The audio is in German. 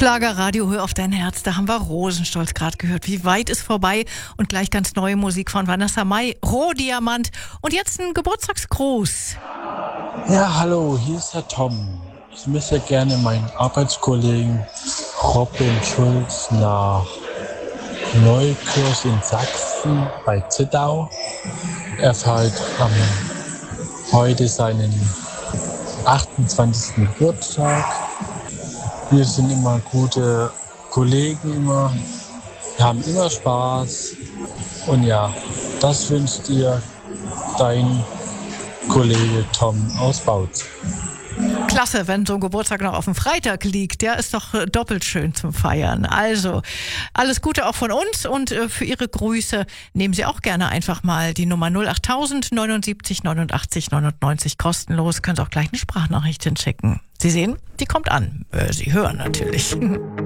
Schlagerradio, hör auf dein Herz, da haben wir Rosenstolz gerade gehört. Wie weit ist vorbei? Und gleich ganz neue Musik von Vanessa Mai, Rohdiamant. Und jetzt ein Geburtstagsgruß. Ja, hallo, hier ist Herr Tom. Ich möchte gerne meinen Arbeitskollegen Robin Schulz nach Neukirch in Sachsen bei Zittau. Er feiert heute seinen 28. Geburtstag. Wir sind immer gute Kollegen, wir haben immer Spaß. Und ja, das wünscht dir dein Kollege Tom aus Bautz. Klasse, wenn so ein Geburtstag noch auf dem Freitag liegt. Der ist doch doppelt schön zum Feiern. Also, alles Gute auch von uns und für Ihre Grüße nehmen Sie auch gerne einfach mal die Nummer 08000 79 89 99 kostenlos. Können Sie auch gleich eine Sprachnachricht hinschicken. Sie sehen, die kommt an. Sie hören natürlich.